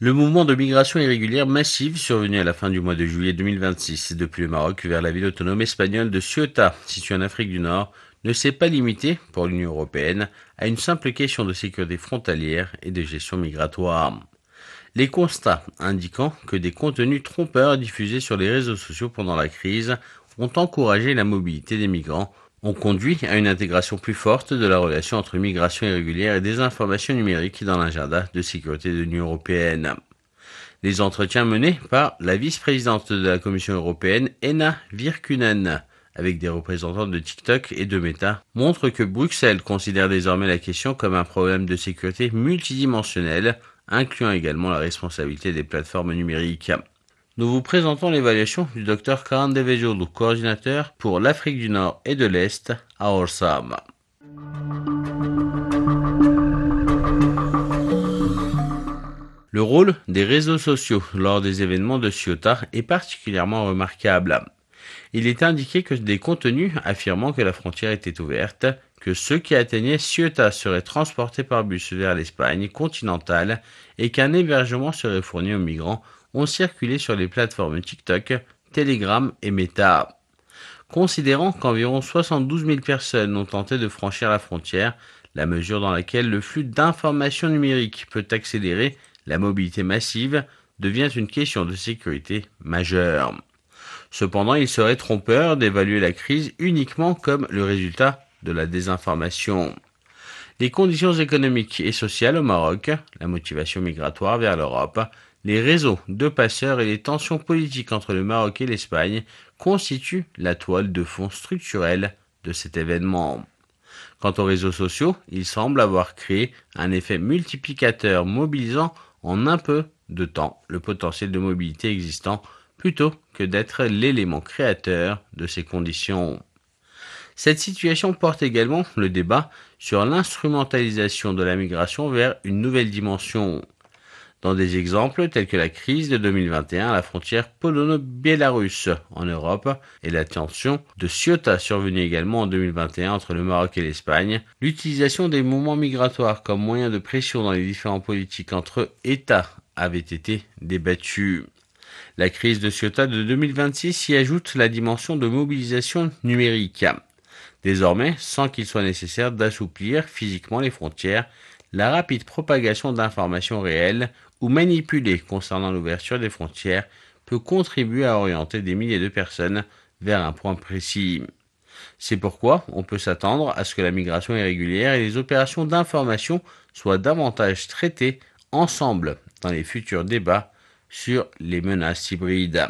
Le mouvement de migration irrégulière massive survenu à la fin du mois de juillet 2026 depuis le Maroc vers la ville autonome espagnole de Ceuta, située en Afrique du Nord, ne s'est pas limité, pour l'Union européenne, à une simple question de sécurité frontalière et de gestion migratoire. Les constats indiquant que des contenus trompeurs diffusés sur les réseaux sociaux pendant la crise ont encouragé la mobilité des migrants, ont conduit à une intégration plus forte de la relation entre migration irrégulière et désinformation numérique dans l'agenda de sécurité de l'Union européenne. Les entretiens menés par la vice-présidente de la Commission européenne, Henna Virkkunen, avec des représentants de TikTok et de Meta, montrent que Bruxelles considère désormais la question comme un problème de sécurité multidimensionnel, incluant également la responsabilité des plateformes numériques. Nous vous présentons l'évaluation du Dr Karan Devejolu, coordinateur pour l'Afrique du Nord et de l'Est à Orsam. Le rôle des réseaux sociaux lors des événements de Ceuta est particulièrement remarquable. Il est indiqué que des contenus affirmant que la frontière était ouverte, que ceux qui atteignaient Ceuta seraient transportés par bus vers l'Espagne continentale et qu'un hébergement serait fourni aux migrants ont circulé sur les plateformes TikTok, Telegram et Meta. Considérant qu'environ 72 000 personnes ont tenté de franchir la frontière, la mesure dans laquelle le flux d'informations numériques peut accélérer la mobilité massive devient une question de sécurité majeure. Cependant, il serait trompeur d'évaluer la crise uniquement comme le résultat de la désinformation. Les conditions économiques et sociales au Maroc, la motivation migratoire vers l'Europe, les réseaux de passeurs et les tensions politiques entre le Maroc et l'Espagne constituent la toile de fond structurelle de cet événement. Quant aux réseaux sociaux, ils semblent avoir créé un effet multiplicateur mobilisant en un peu de temps le potentiel de mobilité existant plutôt que d'être l'élément créateur de ces conditions. Cette situation porte également le débat sur l'instrumentalisation de la migration vers une nouvelle dimension. Dans des exemples tels que la crise de 2021 à la frontière polono-biélorusse en Europe et la tension de Ceuta survenue également en 2021 entre le Maroc et l'Espagne, l'utilisation des mouvements migratoires comme moyen de pression dans les différents politiques entre États avait été débattue. La crise de Ceuta de 2026 y ajoute la dimension de mobilisation numérique. Désormais, sans qu'il soit nécessaire d'assouplir physiquement les frontières, la rapide propagation d'informations réelles ou manipulées concernant l'ouverture des frontières peut contribuer à orienter des milliers de personnes vers un point précis. C'est pourquoi on peut s'attendre à ce que la migration irrégulière et les opérations d'information soient davantage traitées ensemble dans les futurs débats sur les menaces hybrides.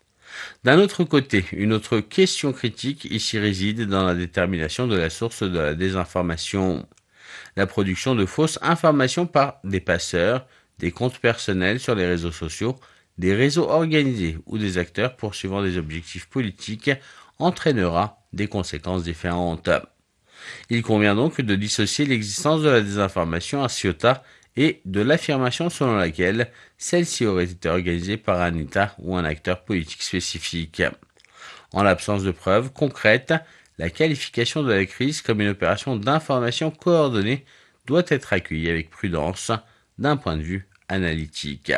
D'un autre côté, une autre question critique ici réside dans la détermination de la source de la désinformation. La production de fausses informations par des passeurs, des comptes personnels sur les réseaux sociaux, des réseaux organisés ou des acteurs poursuivant des objectifs politiques entraînera des conséquences différentes. Il convient donc de dissocier l'existence de la désinformation à Ceuta et de l'affirmation selon laquelle celle-ci aurait été organisée par un État ou un acteur politique spécifique. En l'absence de preuves concrètes, la qualification de la crise comme une opération d'information coordonnée doit être accueillie avec prudence d'un point de vue analytique.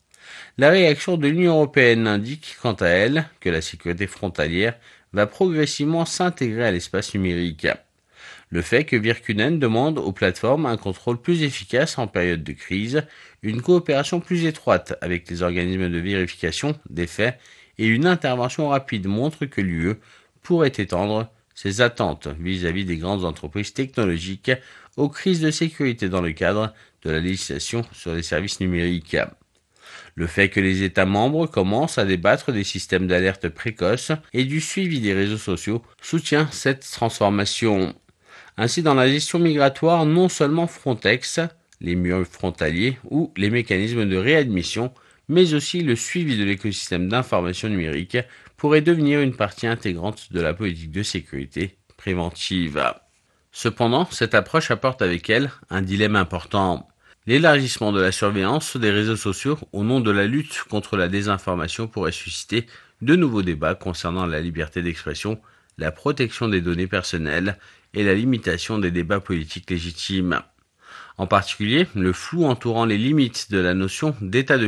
La réaction de l'Union européenne indique quant à elle que la sécurité frontalière va progressivement s'intégrer à l'espace numérique. Le fait que Virkkunen demande aux plateformes un contrôle plus efficace en période de crise, une coopération plus étroite avec les organismes de vérification des faits et une intervention rapide montre que l'UE pourrait étendre ses attentes vis-à-vis des grandes entreprises technologiques aux crises de sécurité dans le cadre de la législation sur les services numériques. Le fait que les États membres commencent à débattre des systèmes d'alerte précoce et du suivi des réseaux sociaux soutient cette transformation. Ainsi, dans la gestion migratoire, non seulement Frontex, les murs frontaliers ou les mécanismes de réadmission, mais aussi le suivi de l'écosystème d'information numérique pourrait devenir une partie intégrante de la politique de sécurité préventive. Cependant, cette approche apporte avec elle un dilemme important. L'élargissement de la surveillance des réseaux sociaux au nom de la lutte contre la désinformation pourrait susciter de nouveaux débats concernant la liberté d'expression, la protection des données personnelles et la limitation des débats politiques légitimes. En particulier, le flou entourant les limites de la notion d'état de